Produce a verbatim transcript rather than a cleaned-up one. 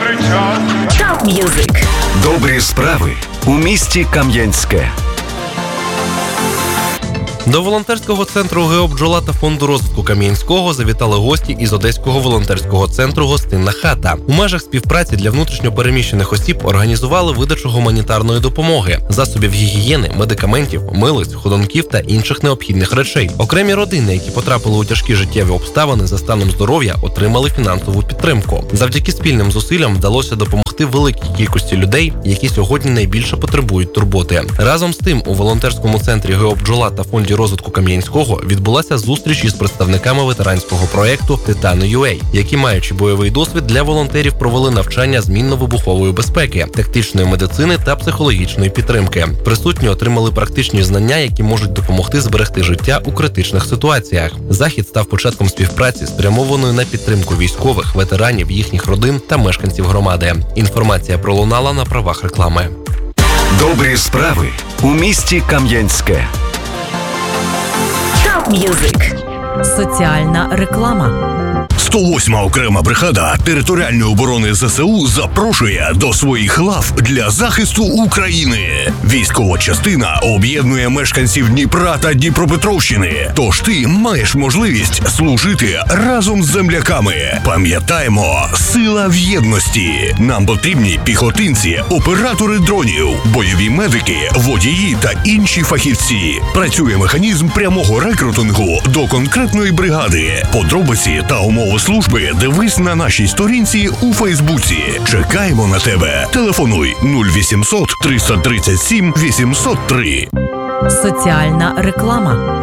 Top Music. Добрі справи у місті Кам'янське. До волонтерського центру ГО «Бджола» та фонду розвитку Кам'янського завітали гості із Одеського волонтерського центру «Гостинна хата». У межах співпраці для внутрішньопереміщених осіб організували видачу гуманітарної допомоги, засобів гігієни, медикаментів, милиць, ходунків та інших необхідних речей. Окремі родини, які потрапили у тяжкі життєві обставини за станом здоров'я, отримали фінансову підтримку. Завдяки спільним зусиллям вдалося допомогти великій кількості людей, які сьогодні найбільше потребують турботи. Разом з тим, у волонтерському центрі ГО «Бджола» та фонді розвитку Кам'янського відбулася зустріч із представниками ветеранського проєкту «Титан.ю ей», які, маючи бойовий досвід, для волонтерів провели навчання з мінно-вибухової безпеки, тактичної медицини та психологічної підтримки. Присутні отримали практичні знання, які можуть допомогти зберегти життя у критичних ситуаціях. Захід став початком співпраці, спрямованої на підтримку військових, ветеранів, їхніх родин та мешканців громади. Інформація пролунала на правах реклами. Добрі справи у місті Кам'янське. Top Music. Соціальна реклама. сто восьма окрема бригада територіальної оборони ЗСУ запрошує до своїх лав для захисту України. Військова частина об'єднує мешканців Дніпра та Дніпропетровщини. Тож ти маєш можливість служити разом з земляками. Пам'ятаємо, сила в єдності. Нам потрібні піхотинці, оператори дронів, бойові медики, водії та інші фахівці. Працює механізм прямого рекрутингу до конкретної бригади. Подробиці та умови служби дивись на нашій сторінці у Фейсбуці. Чекаємо на тебе. Телефонуй нуль вісімсот триста тридцять сім вісімсот три. Соціальна реклама.